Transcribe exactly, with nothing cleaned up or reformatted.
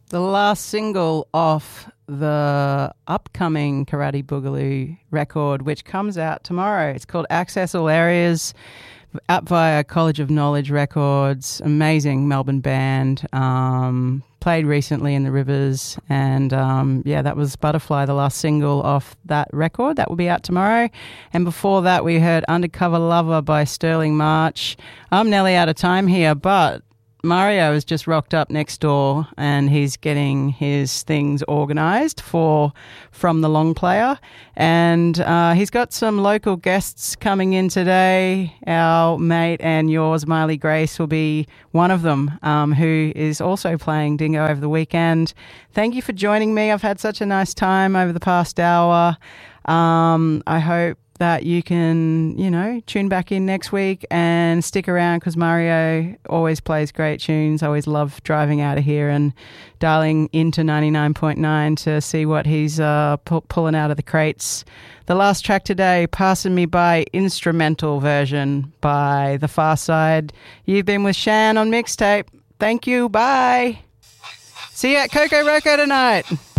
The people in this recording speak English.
the last single off the upcoming Karate Boogaloo record, which comes out tomorrow. It's called Access All Areas, out via College of Knowledge Records. Amazing Melbourne band. Um, played recently in the Rivers, and um, yeah, that was Butterfly, the last single off that record. That will be out tomorrow. And before that, we heard Undercover Lover by Sterling March. I'm nearly out of time here, but Mario has just rocked up next door and he's getting his things organised for From the Long Player. And uh, he's got some local guests coming in today. Our mate and yours, Miley Grace, will be one of them, um, who is also playing Dingo over the weekend. Thank you for joining me. I've had such a nice time over the past hour. Um, I hope that you can, you know, tune back in next week and stick around, because Mario always plays great tunes. I always love driving out of here and dialing into ninety-nine point nine to see what he's uh, pu- pulling out of the crates. The last track today, Passing Me By, instrumental version by The Far Side. You've been with Shan on Mixtape. Thank you. Bye. See you at Coco Roco tonight.